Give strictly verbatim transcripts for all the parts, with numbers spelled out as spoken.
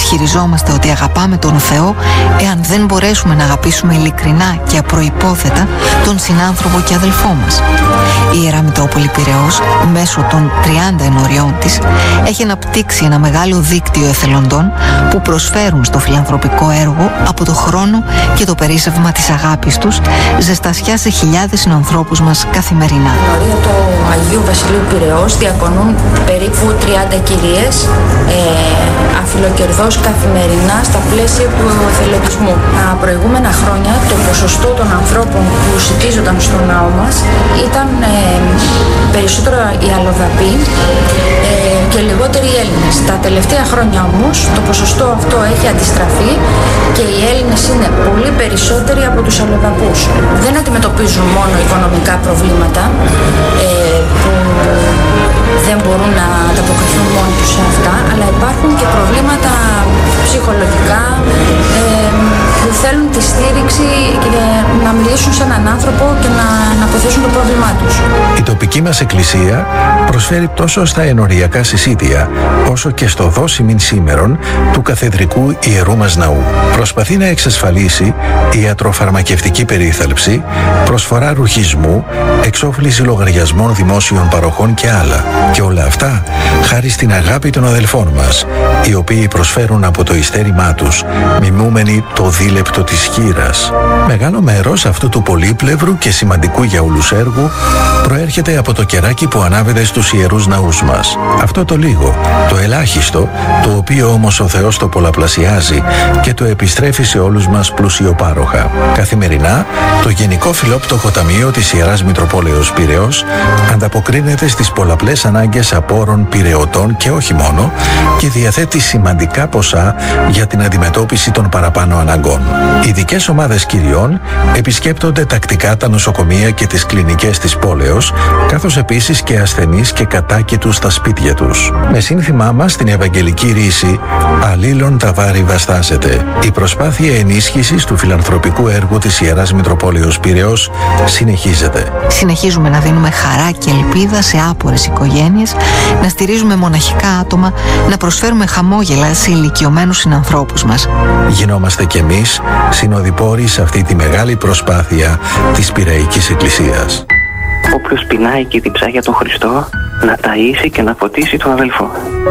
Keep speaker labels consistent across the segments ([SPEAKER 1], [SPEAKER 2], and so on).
[SPEAKER 1] ισχυριζόμαστε ότι αγαπάμε τον Θεό εάν δεν μπορέσουμε να αγαπήσουμε ειλικρινά και απροϋπόθετα τον συνάνθρωπο και αδελφό μας? Η Ιερά Μητρόπολη Πειραιώς, μέσω των τριάντα ενωριών της, έχει αναπτύξει ένα μεγάλο δίκτυο εθελοντών που προσφέρουν στο φιλανθρωπικό έργο από το χρόνο και το περίσσευμα της αγάπης τους ζεστασιά σε χιλιάδες συνανθρώπους μας καθημερινά.
[SPEAKER 2] Ενωρία του Αγίου Βασιλείου Πειραιώς διακονούν περίπου τριάντα κυρίες ε, αφιλοκερδώς καθημερινά στα πλαίσια του εθελοντισμού. Τα προηγούμενα χρόνια το ποσοστό των ανθρώπων που συντίζονταν στο ναό μας ήταν ε, περισσότερο οι αλλοδαποί ε, και λιγότεροι οι Έλληνες. Τα τελευταία χρόνια όμως το ποσοστό αυτό έχει αντιστραφεί και οι Έλληνες είναι πολύ περισσότεροι από τους αλλοδαπούς. Δεν αντιμετωπίζουν μόνο οικονομικά προβλήματα ε, που δεν μπορούν να ανταποκριθούν μόνοι τους σε αυτά, αλλά υπάρχουν και προβλήματα ψυχολογικά ε, που θέλουν τη στήριξη και να μιλήσουν σε έναν άνθρωπο και να, να αποθέσουν το πρόβλημά τους.
[SPEAKER 3] Η τοπική μας εκκλησία προσφέρει τόσο στα ενοριακά συσίτια όσο και στο δόσιμην σήμερον του καθεδρικού ιερού μας ναού. Προσπαθεί να εξασφαλίσει ιατροφαρμακευτική περίθαλψη, προσφορά ρουχισμού, εξόφληση λογαριασμών δημόσιων παροχών και άλλα. Και όλα αυτά χάρη στην αγάπη των αδελφών μας, οι οποίοι προσφέρουν από το ειστέρημά τους, μιμούμενοι το δίλεπτο της χήρας. Μεγάλο μέρος αυτού του πολύπλευρου και σημαντικού για όλους έργου προέρχεται από το κεράκι που ανάβεται στους ιερούς ναούς μας. Αυτό το λίγο, το ελάχιστο, το οποίο όμως ο Θεός το πολλαπλασιάζει και το επιστρέφει σε όλους μας πλουσιοπάροχα. Καθημερινά, το Γενικό Φιλόπτωχο Ταμείο της Ιεράς Μητροπόλεως Πειραιώς ανταποκρίνεται στις πολλαπλές ανάγκες απόρων πειραιωτών και όχι μόνο, και διαθέτει σημαντικά ποσά για την αντιμετώπιση των παραπάνω αναγκών. Ειδικές ομάδες κυριών επισκέπτονται τακτικά τα νοσοκομεία και τις κλινικές της πόλεως, καθώς επίσης και ασθενείς και κατάκητους στα σπίτια τους. Με σύνθημά μας την Ευαγγελική ρίση «Αλλήλων τα βάρη βαστάζεται», η προσπάθεια ενίσχυσης του φιλανθρωπικού έργου της Ιεράς Μητροπόλεως Πειραιώς συνεχίζεται.
[SPEAKER 1] Συνεχίζουμε να δίνουμε χαρά και ελπίδα σε άπορες οικογένειες, να στηρίζουμε μοναχικά άτομα, να προσφέρουμε χαμόγελα σε ηλικιωμένους συνανθρώπους μας.
[SPEAKER 3] Γινόμαστε κι εμείς συνοδοιπόροι σε αυτή τη μεγάλη προσπάθεια της Πειραϊκής Εκκλησίας.
[SPEAKER 4] Όποιος πεινάει και διψά για τον Χριστό, να ταΐσει και να φωτίσει τον αδελφό.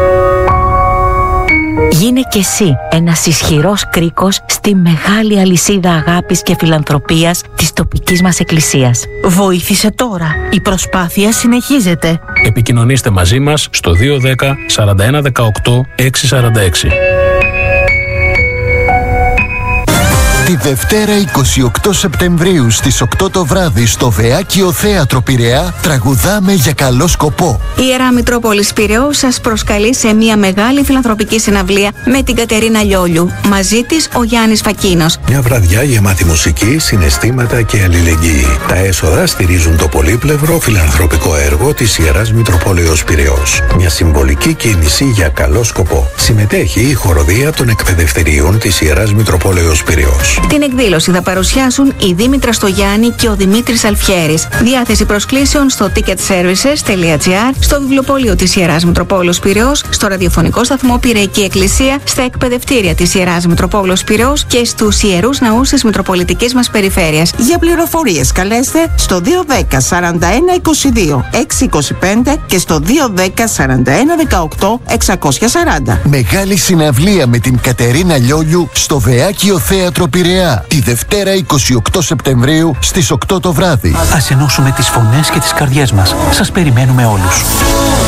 [SPEAKER 5] Γίνε κι εσύ ένας ισχυρός κρίκος στη μεγάλη αλυσίδα αγάπης και φιλανθρωπίας της τοπικής μας εκκλησίας.
[SPEAKER 6] Βοήθησε τώρα. Η προσπάθεια συνεχίζεται.
[SPEAKER 7] Επικοινωνήστε μαζί μας στο δύο ένα μηδέν σαράντα ένα δεκαοκτώ εξακόσια σαράντα έξι.
[SPEAKER 8] Τη Δευτέρα είκοσι οκτώ Σεπτεμβρίου στις οκτώ το βράδυ στο Βεάκιο Θέατρο Πειραιά τραγουδάμε για καλό σκοπό.
[SPEAKER 9] Η Ιερά Μητρόπολης Πειραιώς σας προσκαλεί σε μια μεγάλη φιλανθρωπική συναυλία με την Κατερίνα Λιόλιου. Μαζί της ο Γιάννης Φακίνος.
[SPEAKER 3] Μια βραδιά γεμάτη μουσική, συναισθήματα και αλληλεγγύη. Τα έσοδα στηρίζουν το πολύπλευρο φιλανθρωπικό έργο της Ιεράς Μητροπόλεως Πειραιώς. Μια συμβολική κίνηση για καλό σκοπό. Συμμετέχει η χοροδία των εκπαιδευτηρίων της Ιεράς Μητροπόλεως Πειραιώς.
[SPEAKER 9] Την εκδήλωση θα παρουσιάσουν η Δήμητρα Στογιάννη και ο Δημήτρης Αλφιέρης. Διάθεση προσκλήσεων στο ticketservices.gr, στο βιβλιοπωλείο της Ιεράς Μητροπόλεως Πειραιώς, στο ραδιοφωνικό σταθμό Πειραϊκή Εκκλησία, στα εκπαιδευτήρια της Ιεράς Μητροπόλεως Πειραιώς και στους ιερούς ναούς της Μητροπολιτικής μας περιφέρειας.
[SPEAKER 6] Για πληροφορίες καλέστε στο δύο ένα μηδέν σαράντα ένα είκοσι δύο έξι είκοσι πέντε και στο δύο ένα μηδέν σαράντα ένα δεκαοκτώ εξακόσια σαράντα.
[SPEAKER 8] Μεγάλη συναυλία με την Κατερίνα Λιόλιου στο Βεάκιο Θέατρο Πειραιά τη Δευτέρα είκοσι οκτώ Σεπτεμβρίου στις οκτώ το βράδυ.
[SPEAKER 10] Ας ενώσουμε τις φωνές και τις καρδιές μας. Σας περιμένουμε όλους.